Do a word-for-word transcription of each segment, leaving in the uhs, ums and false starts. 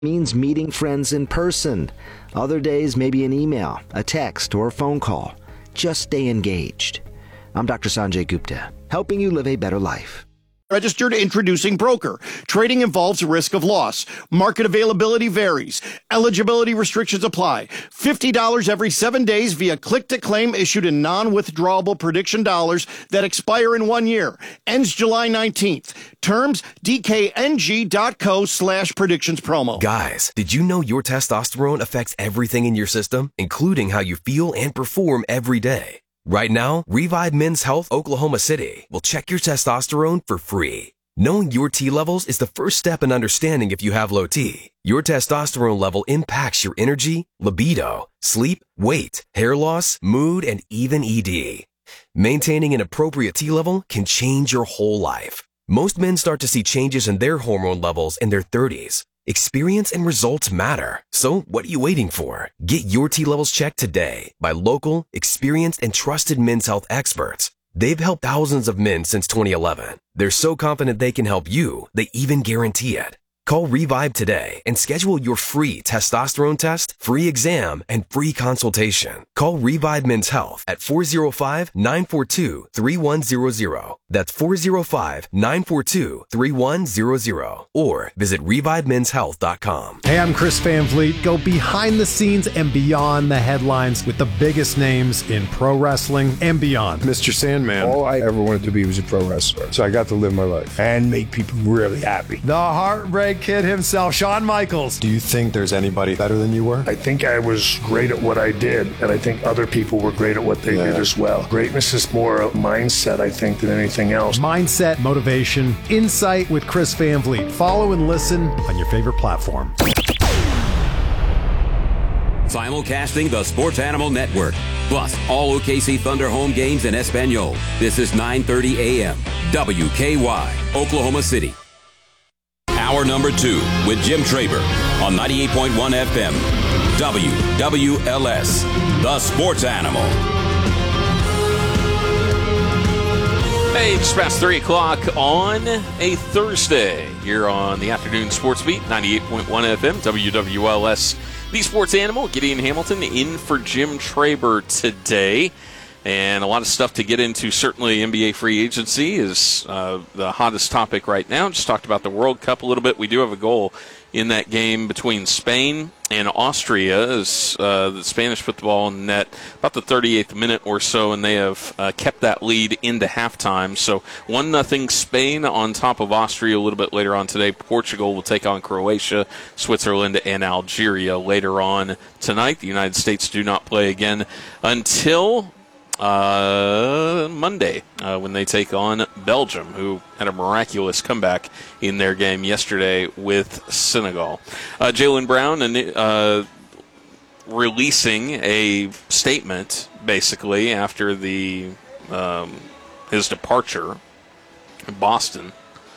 means meeting friends in person. Other days, maybe an email, a text, or a phone call. Just stay engaged. I'm Doctor Sanjay Gupta, helping you live a better life. Registered introducing broker. Trading involves a risk of loss. Market availability varies. Eligibility restrictions apply. fifty dollars every seven days via click-to-claim issued in non-withdrawable prediction dollars that expire in one year. Ends July nineteenth. Terms, dkng.co slash predictions promo. Guys, did you know your testosterone affects everything in your system, including how you feel and perform every day? Right now, Revive Men's Health Oklahoma City will check your testosterone for free. Knowing your T levels is the first step in understanding if you have low T. Your testosterone level impacts your energy, libido, sleep, weight, hair loss, mood, and even E D. Maintaining an appropriate T level can change your whole life. Most men start to see changes in their hormone levels in their thirties. Experience and results matter. So what are you waiting for? Get your T levels checked today by local, experienced, and trusted men's health experts. They've helped thousands of men since twenty eleven. They're so confident they can help you, they even guarantee it. Call Revive today and schedule your free testosterone test, free exam, and free consultation. Call Revive Men's Health at four oh five, nine four two, three one zero zero. That's four oh five, nine four two, three one zero zero. Or visit revive men's health dot com. Hey, I'm Chris Van Vliet. Go behind the scenes and beyond the headlines with the biggest names in pro wrestling and beyond. Mister Sandman. All I ever wanted to be was a pro wrestler. So I got to live my life and make people really happy. The Heartbreak Kid himself, Shawn Michaels. Do you think there's anybody better than you were? I think I was great at what I did, and I think other people were great at what they yeah. did as well. Greatness is more a mindset, I think, than anything else. Mindset, motivation, insight with Chris Van Vliet. Follow and listen on your favorite platform. Simulcasting the Sports Animal Network, plus all O K C Thunder home games in Espanol. This is nine thirty a.m. W K Y, Oklahoma City. Hour number two with Jim Traber on ninety-eight point one F M. W W L S, the Sports Animal. Hey, just past three o'clock on a Thursday here on the Afternoon Sports Beat, ninety-eight point one F M, W W L S, the Sports Animal. Gideon Hamilton in for Jim Traber today. And a lot of stuff to get into. Certainly N B A free agency is uh, the hottest topic right now. Just talked about the World Cup a little bit. We do have a goal in that game between Spain and Austria as uh, the Spanish put the ball in the net about the thirty-eighth minute or so, and they have uh, kept that lead into halftime. So one nothing Spain on top of Austria a little bit later on today. Portugal will take on Croatia, Switzerland, and Algeria later on tonight. The United States do not play again until Uh, Monday uh, when they take on Belgium, who had a miraculous comeback in their game yesterday with Senegal. Uh, Jaylen Brown and uh, releasing a statement basically after the um, his departure in Boston,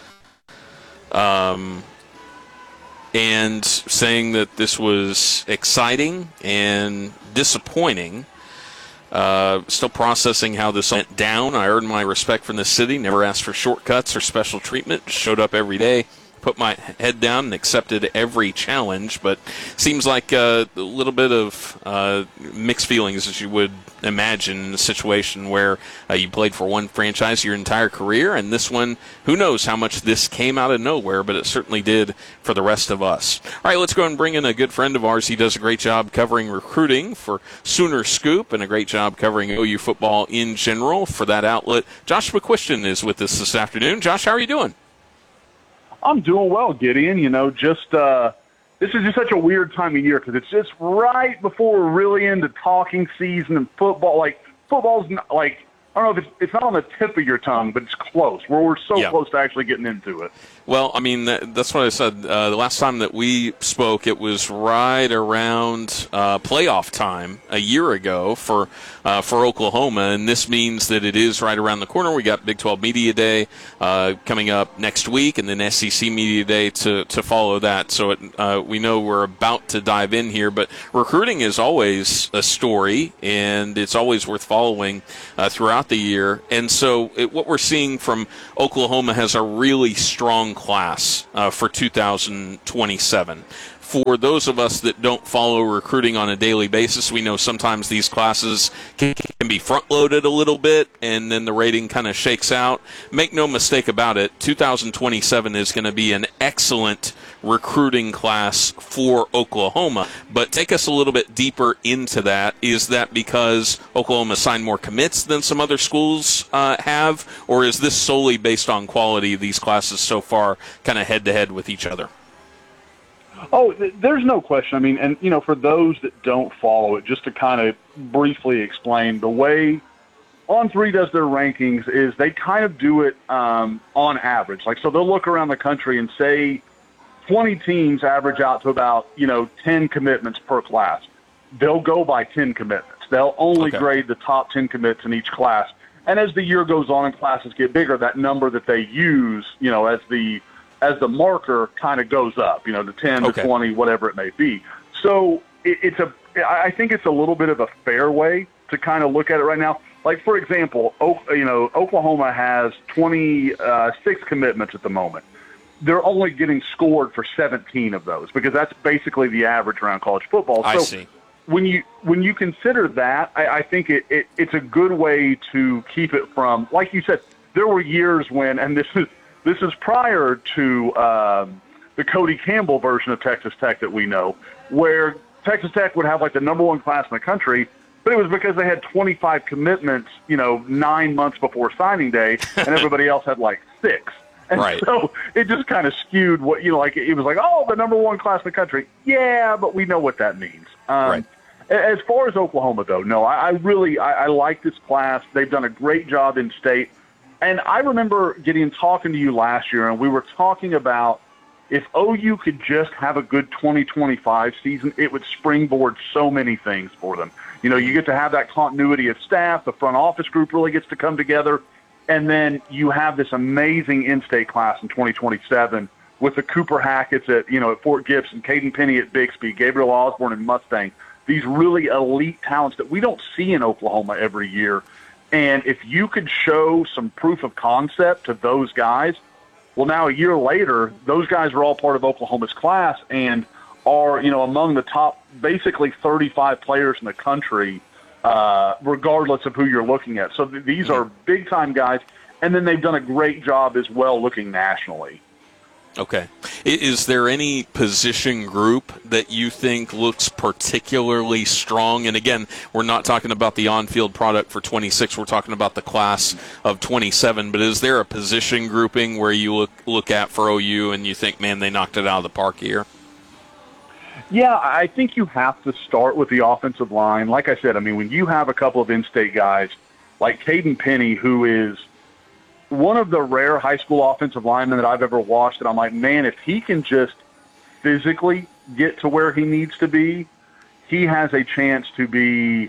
um, and saying that this was exciting and disappointing. Uh, still processing how this went down. I earned my respect from the city, never asked for shortcuts or special treatment, showed up every day, put my head down and accepted every challenge, but seems like uh, a little bit of uh, mixed feelings, as you would imagine, in a situation where uh, you played for one franchise your entire career, and this one, who knows how much this came out of nowhere, but it certainly did for the rest of us. All right, let's go and bring in a good friend of ours. He does a great job covering recruiting for Sooner Scoop and a great job covering O U football in general for that outlet. Josh McCuistion is with us this afternoon. Josh, how are you doing? I'm doing well, Gideon. You know, just uh, this is just such a weird time of year because it's just right before we're really into talking season and football. Like, football's not, like, I don't know if it's, it's not on the tip of your tongue, but it's close. Where we're so yeah. close to actually getting into it. Well, I mean, that's what I said. Uh, the last time that we spoke, it was right around uh, playoff time a year ago for uh, for Oklahoma, and this means that it is right around the corner. We got Big twelve Media Day uh, coming up next week, and then S E C Media Day to, to follow that. So it, uh, we know we're about to dive in here, but recruiting is always a story, and it's always worth following uh, throughout the year. And so it, what we're seeing from Oklahoma has a really strong class uh, for two thousand twenty-seven. for those of us that don't follow recruiting on a daily basis, we know sometimes these classes can, can be front-loaded a little bit, and then the rating kind of shakes out. Make no mistake about it, two thousand twenty-seven is going to be an excellent recruiting class for Oklahoma. But take us a little bit deeper into that. Is that because Oklahoma signed more commits than some other schools uh, have, or is this solely based on quality of these classes so far, kind of head-to-head with each other? Oh, th- there's no question. I mean, and, you know, for those that don't follow it, just to kind of briefly explain, the way On three does their rankings is they kind of do it um, on average. Like, so they'll look around the country and say twenty teams average out to about, you know, ten commitments per class. They'll go by ten commitments. They'll only Okay. grade the top ten commits in each class. And as the year goes on and classes get bigger, that number that they use, you know, as the as the marker kind of goes up, you know, to ten Okay. to twenty, whatever it may be. So it, it's a, I think it's a little bit of a fair way to kind of look at it right now. Like, for example, o, you know, Oklahoma has twenty-six commitments at the moment. They're only getting scored for seventeen of those because that's basically the average around college football. I so see. When you when you consider that, I, I think it, it it's a good way to keep it from, like you said, there were years when, and this is this is prior to um, the Cody Campbell version of Texas Tech that we know, where Texas Tech would have like the number one class in the country, but it was because they had twenty-five commitments, you know, nine months before signing day, and everybody else had like six. And Right. so it just kind of skewed what, you know, like it was like, oh, the number one class in the country. Yeah, but we know what that means. Um, Right. As far as Oklahoma, though, no, I, I really I, I like this class. They've done a great job in state. And I remember getting talking to you last year, and we were talking about if O U could just have a good twenty twenty-five season, it would springboard so many things for them. You know, you get to have that continuity of staff. The front office group really gets to come together. And then you have this amazing in-state class in twenty twenty-seven with the Cooper Hackett's at, you know, at Fort Gibson, Caden Penny at Bixby, Gabriel Osborne in Mustang. These really elite talents that we don't see in Oklahoma every year. And if you could show some proof of concept to those guys, well, now a year later, those guys are all part of Oklahoma's class and are, you know, among the top basically thirty-five players in the country, uh, regardless of who you're looking at. So th- these are big-time guys, and then they've done a great job as well looking nationally. Okay. I- Is there any position group that you think looks particularly strong? And again, we're not talking about the on-field product for twenty-six. We're talking about the class of twenty-seven. But is there a position grouping where you look look at for O U and you think, man, they knocked it out of the park here? Yeah, I think you have to start with the offensive line. Like I said, I mean, when you have a couple of in-state guys like Caden Penny, who is one of the rare high school offensive linemen that I've ever watched, and I'm like, man, if he can just physically get to where he needs to be, he has a chance to be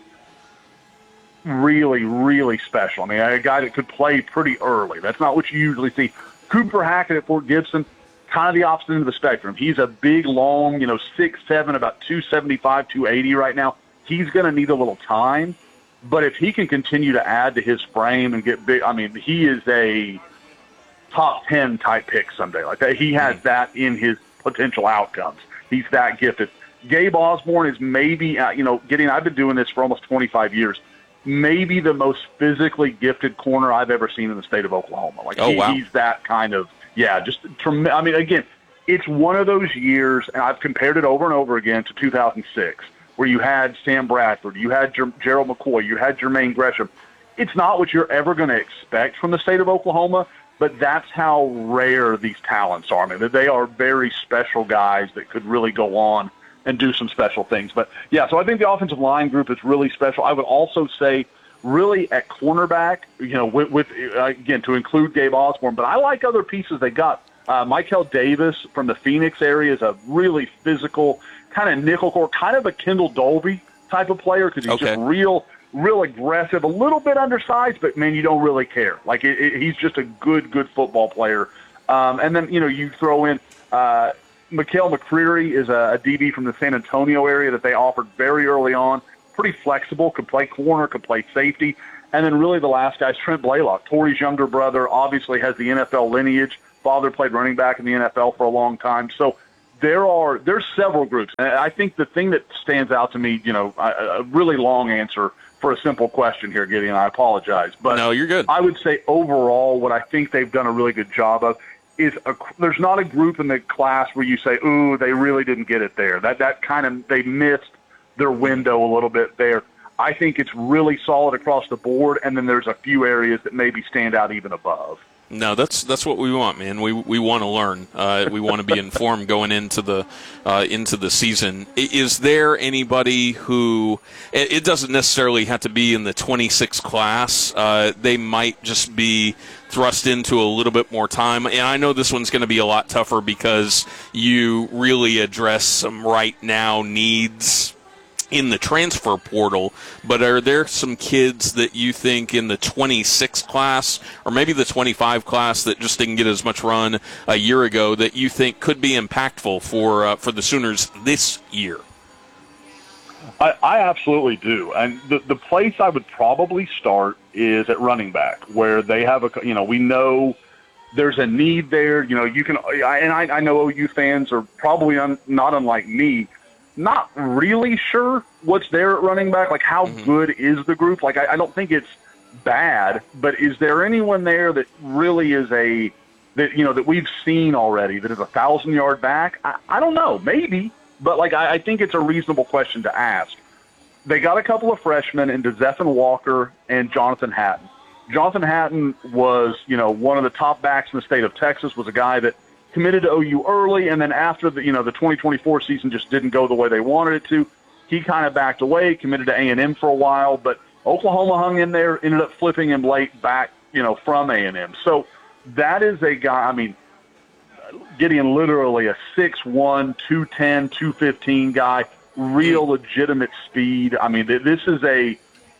really, really special. I mean, a guy that could play pretty early. That's not what you usually see. Cooper Hackett at Fort Gibson, kind of the opposite end of the spectrum. He's a big, long, you know, six seven, about two seventy-five, two eighty right now. He's going to need a little time. But if he can continue to add to his frame and get big, I mean, he is a top ten type pick someday. Like that, he has that in his potential outcomes. He's that gifted. Gabe Osborne is maybe, uh, you know, getting. I've been doing this for almost twenty-five years. Maybe the most physically gifted corner I've ever seen in the state of Oklahoma. Like Oh, he, wow. he's that kind of, yeah, just trem- I mean, again, it's one of those years, and I've compared it over and over again to two thousand six. Where you had Sam Bradford, you had Jer- Gerald McCoy, you had Jermaine Gresham. It's not what you're ever going to expect from the state of Oklahoma, but that's how rare these talents are. I mean, they are very special guys that could really go on and do some special things. But, yeah, so I think the offensive line group is really special. I would also say really at cornerback, you know, with, with uh, again, to include Gabe Osborne, but I like other pieces they got. Uh, Michael Davis from the Phoenix area is a really physical kind of nickel core, kind of a Kendall Dolby type of player because he's Okay. just real, real aggressive, a little bit undersized, but, man, you don't really care. Like, it, it, he's just a good, good football player. Um, and then, you know, you throw in uh, Mikael McCreary is a, a D B from the San Antonio area that they offered very early on. Pretty flexible, could play corner, could play safety. And then really the last guy is Trent Blaylock. Torrey's younger brother obviously has the N F L lineage. Father played running back in the N F L for a long time. So there are there's several groups. And I think the thing that stands out to me, you know, a, a really long answer for a simple question here, Gideon. I apologize, but no, you're good. I would say overall, what I think they've done a really good job of is a, there's not a group in the class where you say, "Ooh, they really didn't get it there." That that kind of they missed their window a little bit there. I think it's really solid across the board, and then there's a few areas that maybe stand out even above. No, that's that's what we want, man. We we want to learn. Uh, we want to be informed going into the uh, into the season. Is there anybody who it, it doesn't necessarily have to be in the twenty-six class? Uh, they might just be thrust into a little bit more time. And I know this one's going to be a lot tougher because you really address some right now needs in the transfer portal, but are there some kids that you think in the twenty-six class or maybe the twenty-five class that just didn't get as much run a year ago that you think could be impactful for uh, for the Sooners this year? I, I absolutely do. And the, the place I would probably start is at running back, where they have a, you know, we know there's a need there. You know, you can, and I, I know O U fans are probably un, not unlike me, not really sure what's there at running back. Like, how mm-hmm. good is the group? Like, I, I don't think it's bad, but is there anyone there that really is a, that, you know, that we've seen already that is a thousand yard back? I, I don't know, maybe, but like, I, I think it's a reasonable question to ask. They got a couple of freshmen in Zephan Walker and Jonathan Hatton. Jonathan Hatton was, you know, one of the top backs in the state of Texas, was a guy that committed to O U early, and then after the, you know, the twenty twenty-four season just didn't go the way they wanted it to. He kind of backed away, committed to A and M for a while, but Oklahoma hung in there, ended up flipping him late back, you know, from A and M. So that is a guy, I mean, Gideon, literally a six one, two ten, two fifteen guy, real legitimate speed. I mean, this is a,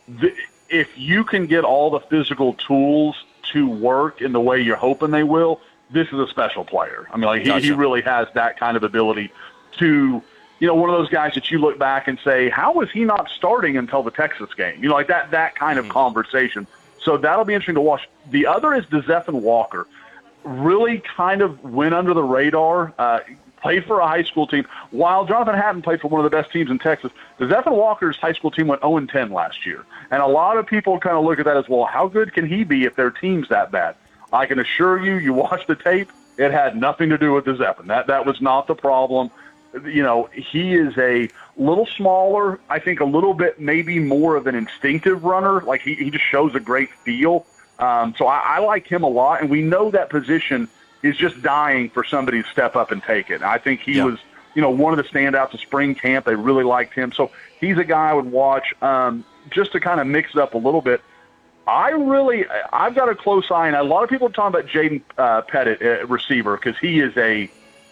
if you can get all the physical tools to work in the way you're hoping they will, this is a special player. I mean, like, he, gotcha. he really has that kind of ability to, you know, one of those guys that you look back and say, how was he not starting until the Texas game? You know, like that that kind of mm-hmm. conversation. So that'll be interesting to watch. The other is Zephan Walker. Really kind of went under the radar, uh, played for a high school team. While Jonathan Hatton played for one of the best teams in Texas, Zephan Walker's high school team went oh and ten last year. And a lot of people kind of look at that as, well, how good can he be if their team's that bad? I can assure you, you watch the tape, it had nothing to do with the Zephan. That that was not the problem. You know, he is a little smaller, I think a little bit maybe more of an instinctive runner. Like, he, he just shows a great feel. Um, so I, I like him a lot, and we know that position is just dying for somebody to step up and take it. I think he yeah. was, you know, one of the standouts of spring camp. They really liked him. So he's a guy I would watch um, just to kind of mix it up a little bit. I really, I've got a close eye, and a lot of people are talking about Jaden uh, Pettit, uh, receiver, because he is a,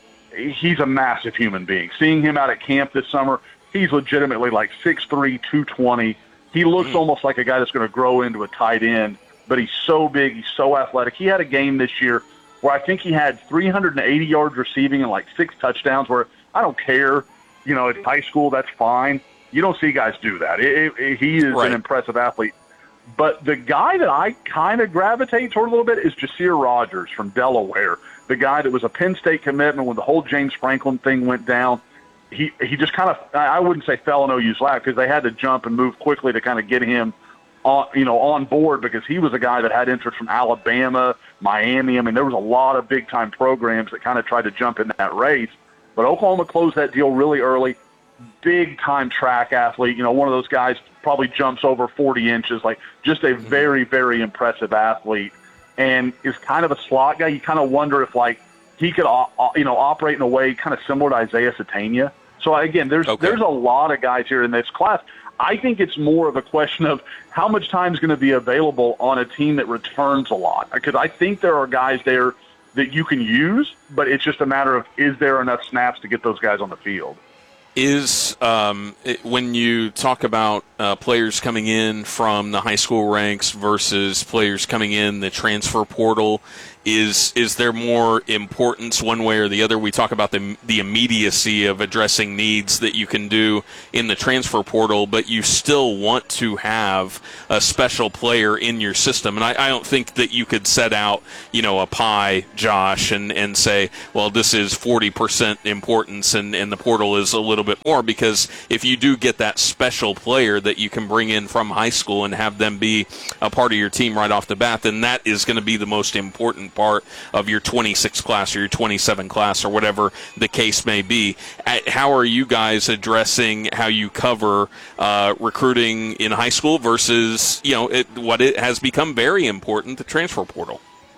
he's a massive human being. Seeing him out at camp this summer, he's legitimately like six three, two twenty. He looks mm. almost like a guy that's going to grow into a tight end, but he's so big, he's so athletic. He had a game this year where I think he had three hundred eighty yards receiving and like six touchdowns, where I don't care, you know, at high school, that's fine. You don't see guys do that. It, it, it, he is right. an impressive athlete. But the guy that I kind of gravitate toward a little bit is Jasir Rogers from Delaware, the guy that was a Penn State commitment when the whole James Franklin thing went down. He he just kind of, I wouldn't say fell in O U's lap, because they had to jump and move quickly to kind of get him on, you know, on board, because he was a guy that had interest from Alabama, Miami. I mean, there was a lot of big-time programs that kind of tried to jump in that race. But Oklahoma closed that deal really early. Big-time track athlete, you know, one of those guys probably jumps over forty inches, like just a very, very impressive athlete, and is kind of a slot guy. You kind of wonder if, like, he could, uh, you know, operate in a way kind of similar to Isaiah Satania. So, again, there's okay. there's a lot of guys here in this class. I think it's more of a question of how much time is going to be available on a team that returns a lot, because I think there are guys there that you can use, but it's just a matter of, is there enough snaps to get those guys on the field? Is um, it, when you talk about uh, players coming in from the high school ranks versus players coming in the transfer portal, is is there more importance one way or the other? We talk about the the immediacy of addressing needs that you can do in the transfer portal, but you still want to have a special player in your system. And I, I don't think that you could set out, you know, a pie, Josh, and, and say, well, this is forty percent importance and, and the portal is a little bit more, because if you do get that special player that you can bring in from high school and have them be a part of your team right off the bat, then that is going to be the most important part of your twenty-six class or your twenty-seven class or whatever the case may be. How are you guys addressing how you cover uh, recruiting in high school versus, you know, it, what it has become very important, the transfer portal?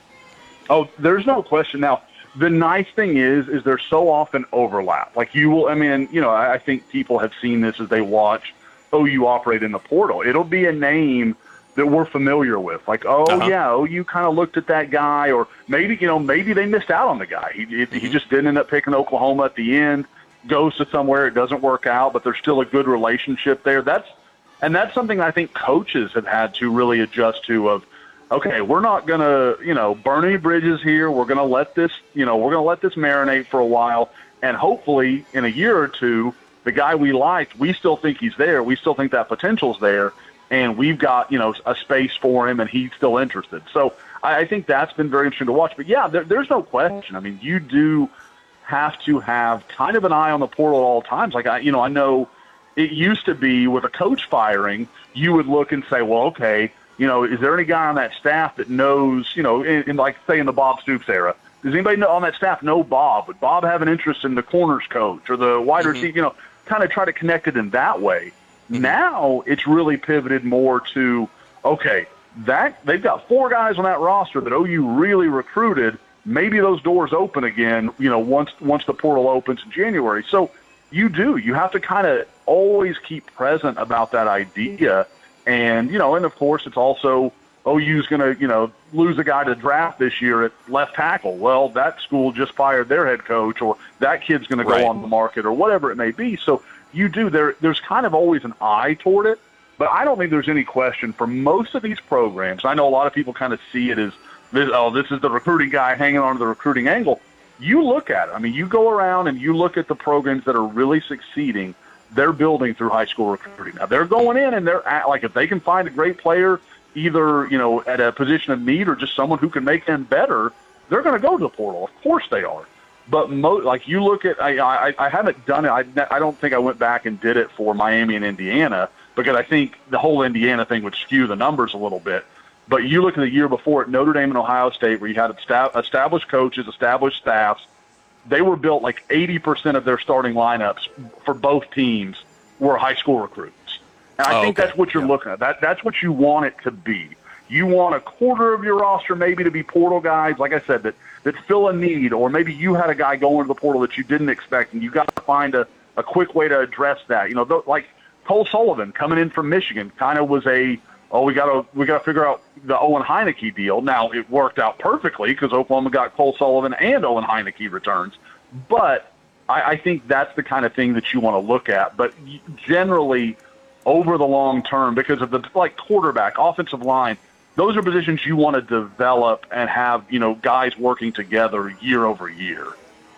Oh, there's no question. Now, the nice thing is, is there's so often overlap. Like you will, I mean, you know, I think people have seen this as they watch O U operate in the portal. It'll be a name that we're familiar with. Like, oh, uh-huh. yeah, O U kind of looked at that guy, or maybe, you know, maybe they missed out on the guy. He, mm-hmm. he just didn't end up picking Oklahoma at the end, goes to somewhere, it doesn't work out, but there's still a good relationship there. That's, and that's something I think coaches have had to really adjust to of, okay, we're not going to, you know, burn any bridges here. We're going to let this, you know, we're going to let this marinate for a while. And hopefully in a year or two, the guy we liked, we still think he's there. We still think that potential's there. And we've got, you know, a space for him and he's still interested. So I, I think that's been very interesting to watch. But yeah, there, there's no question. I mean, you do have to have kind of an eye on the portal at all times. Like, I, you know, I know it used to be with a coach firing, you would look and say, well, okay, you know, is there any guy on that staff that knows, you know, in, in like, say, in the Bob Stoops era, does anybody know, on that staff know Bob? Would Bob have an interest in the corners coach or the wide receiver? Mm-hmm. You know, kind of try to connect it in that way. Mm-hmm. Now it's really pivoted more to, okay, that they've got four guys on that roster that O U really recruited. Maybe those doors open again, you know, once once the portal opens in January. So you do. You have to kind of always keep present about that idea. And, you know, and, of course, it's also O U's going to, you know, lose a guy to draft this year at left tackle. Well, that school just fired their head coach, or that kid's going to go right. on the market, or whatever it may be. So you do. There, there's kind of always an eye toward it. But I don't think there's any question for most of these programs. I know a lot of people kind of see it as, this, oh, this is the recruiting guy hanging on to the recruiting angle. You look at it. I mean, you go around and you look at the programs that are really succeeding. They're building through high school recruiting. Now, they're going in and they're at, like, if they can find a great player, either, you know, at a position of need or just someone who can make them better, they're going to go to the portal. Of course they are. But, mo- like, you look at, I, I, I haven't done it. I, I don't think I went back and did it for Miami and Indiana, because I think the whole Indiana thing would skew the numbers a little bit. But you look at the year before at Notre Dame and Ohio State, where you had established coaches, established staffs. They were built like eighty percent of their starting lineups for both teams were high school recruits. And I oh, think okay. that's what you're yeah. looking at. That That's what you want it to be. You want a quarter of your roster maybe to be portal guys, like I said, that, that fill a need, or maybe you had a guy go into the portal that you didn't expect, and you got to find a, a quick way to address that. You know, th- like Cole Sullivan coming in from Michigan kind of was a, oh, we got to we got to figure out the Owen Heineke deal. Now, it worked out perfectly because Oklahoma got Cole Sullivan and Owen Heineke returns. But I, I think that's the kind of thing that you want to look at. But generally, over the long term, because of the like quarterback, offensive line, those are positions you want to develop and have, you know, guys working together year over year.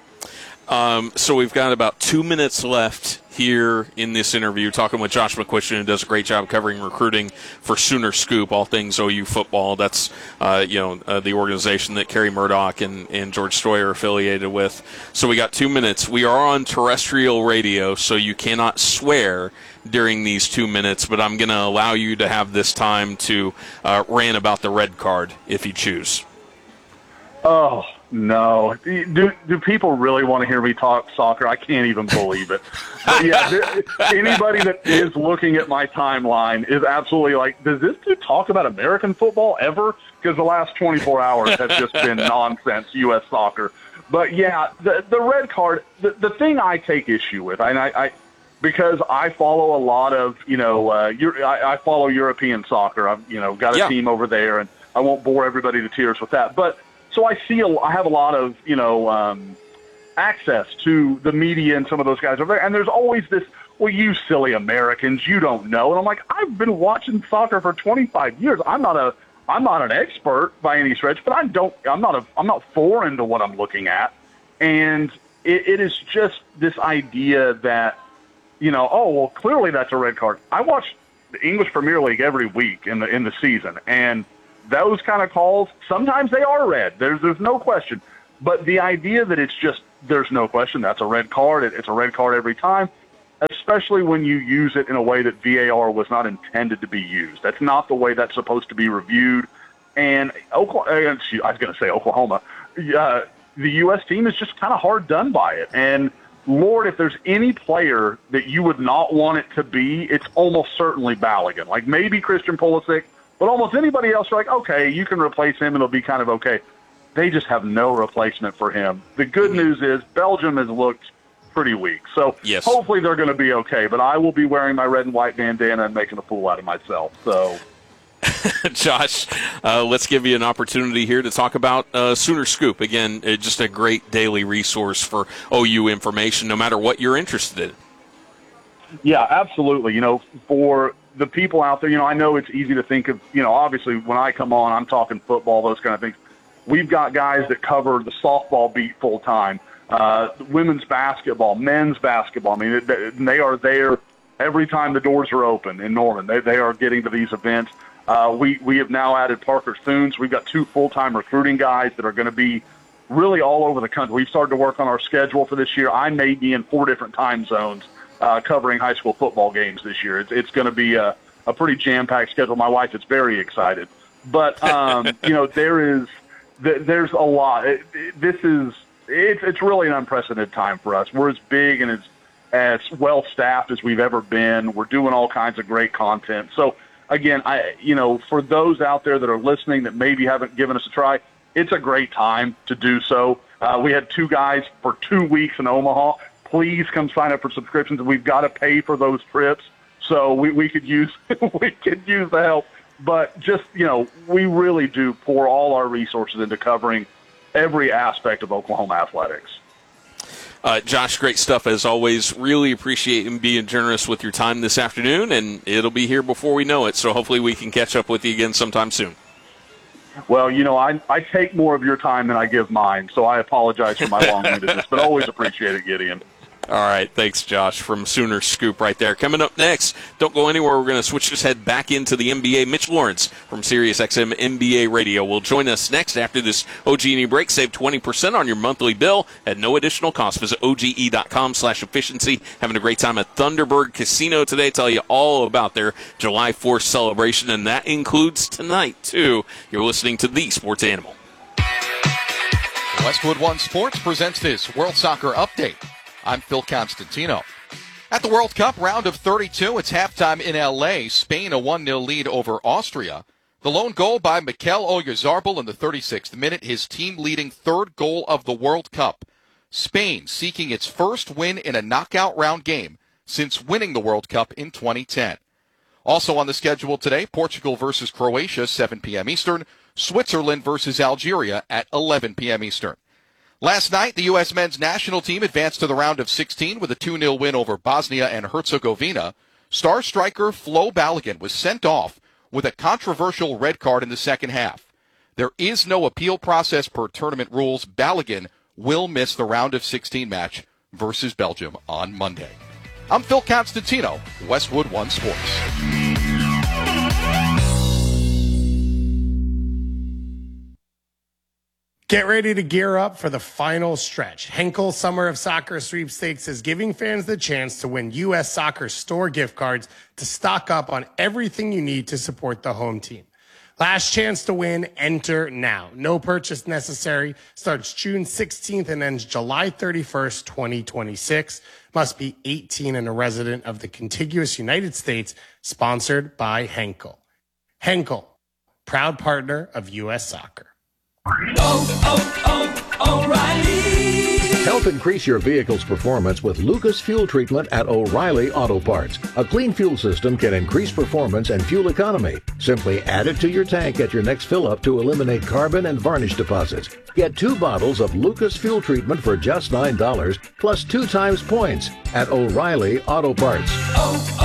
Um, so we've got about two minutes left here in this interview, talking with Josh McCuistion, who does a great job covering recruiting for Sooner Scoop, all things O U football. That's uh, you know uh, the organization that Kerry Murdoch and, and George Stoy are affiliated with. So we got two minutes. We are on terrestrial radio, so you cannot swear during these two minutes, but I'm going to allow you to have this time to uh, rant about the red card if you choose. Oh, no. Do do people really want to hear me talk soccer? I can't even believe it. But yeah, there, anybody that is looking at my timeline is absolutely like, does this dude talk about American football ever? Because the last twenty-four hours have just been nonsense, U S soccer. But yeah, the the red card, the, the thing I take issue with, and I, I because I follow a lot of, you know, uh, Euro, I, I follow European soccer. I've, you know, got a yeah. team over there, and I won't bore everybody to tears with that. But so I see, a, I have a lot of, you know, um, access to the media and some of those guys over there. And there's always this, well, you silly Americans, you don't know. And I'm like, I've been watching soccer for twenty-five years. I'm not a, I'm not an expert by any stretch, but I don't, I'm not a, I'm not foreign to what I'm looking at. And it, it is just this idea that, you know, oh, well, clearly that's a red card. I watch the English Premier League every week in the, in the season, and those kind of calls, sometimes they are red. There's, there's no question. But the idea that it's just, there's no question, that's a red card. It, it's a red card every time, especially when you use it in a way that V A R was not intended to be used. That's not the way that's supposed to be reviewed. And Oklahoma, I was going to say Oklahoma, uh, the U S team is just kind of hard done by it. And Lord, if there's any player that you would not want it to be, it's almost certainly Balogun. Like maybe Christian Pulisic, but almost anybody else, you're like, okay, you can replace him and it'll be kind of okay. They just have no replacement for him. The good news is Belgium has looked pretty weak. So yes. Hopefully they're going to be okay. But I will be wearing my red and white bandana and making a fool out of myself. So, Josh, uh, let's give you an opportunity here to talk about uh, Sooner Scoop. Again, uh, just a great daily resource for O U information, no matter what you're interested in. Yeah, absolutely. You know, for the people out there, you know, I know it's easy to think of, you know, obviously when I come on, I'm talking football, those kind of things. We've got guys that cover the softball beat full time, uh, women's basketball, men's basketball. I mean, they, they are there every time the doors are open in Norman. They, they are getting to these events. Uh, we, we have now added Parker Thunes. We've got two full-time recruiting guys that are going to be really all over the country. We've started to work on our schedule for this year. I may be in four different time zones uh, covering high school football games this year. It's, it's going to be a, a pretty jam-packed schedule. My wife is very excited. But, um, you know, there is – there's a lot. It, it, this is it's it's really an unprecedented time for us. We're as big and as as well staffed as we've ever been. We're doing all kinds of great content. So again, I you know for those out there that are listening that maybe haven't given us a try, it's a great time to do so. Uh, we had two guys for two weeks in Omaha. Please come sign up for subscriptions. We've got to pay for those trips, so we, we could use we could use the help. But just, you know, we really do pour all our resources into covering every aspect of Oklahoma athletics. Uh, Josh, great stuff as always. Really appreciate you being generous with your time this afternoon, and it'll be here before we know it, so hopefully we can catch up with you again sometime soon. Well, you know, I, I take more of your time than I give mine, so I apologize for my long-windedness, but always appreciate it, Gideon. All right, thanks, Josh, from Sooner Scoop right there. Coming up next, don't go anywhere. We're going to switch this head back into the N B A. Mitch Lawrence from SiriusXM N B A Radio will join us next after this O G and E break. Save twenty percent on your monthly bill at no additional cost. Visit O G E dot com slash efficiency. Having a great time at Thunderbird Casino today. Tell you all about their July fourth celebration, and that includes tonight, too. You're listening to The Sports Animal. Westwood One Sports presents this World Soccer Update. I'm Phil Constantino. At the World Cup round of thirty-two, it's halftime in L A. Spain a one nil lead over Austria. The lone goal by Mikel Oyarzabal in the thirty-sixth minute, his team leading third goal of the World Cup. Spain seeking its first win in a knockout round game since winning the World Cup in twenty ten. Also on the schedule today, Portugal versus Croatia, seven p.m. Eastern. Switzerland versus Algeria at eleven p.m. Eastern. Last night, the U S men's national team advanced to the round of sixteen with a two nil win over Bosnia and Herzegovina. Star striker Flo Balogun was sent off with a controversial red card in the second half. There is no appeal process per tournament rules. Balogun will miss the round of sixteen match versus Belgium on Monday. I'm Phil Constantino, Westwood One Sports. Get ready to gear up for the final stretch. Henkel Summer of Soccer Sweepstakes is giving fans the chance to win U S Soccer store gift cards to stock up on everything you need to support the home team. Last chance to win, enter now. No purchase necessary. Starts June sixteenth and ends July thirty-first, twenty twenty-six. Must be eighteen and a resident of the contiguous United States. Sponsored by Henkel. Henkel, proud partner of U S Soccer. Oh, oh, oh, O'Reilly. Help increase your vehicle's performance with Lucas Fuel Treatment at O'Reilly Auto Parts. A clean fuel system can increase performance and fuel economy. Simply add it to your tank at your next fill-up to eliminate carbon and varnish deposits. Get two bottles of Lucas Fuel Treatment for just nine dollars, plus two times points at O'Reilly Auto Parts. Oh,